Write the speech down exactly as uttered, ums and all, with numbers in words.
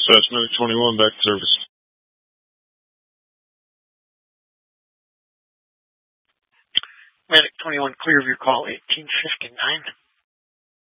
Dispatch, Medic twenty-one, back to service. Medic twenty-one, clear of your call, eighteen fifty-nine.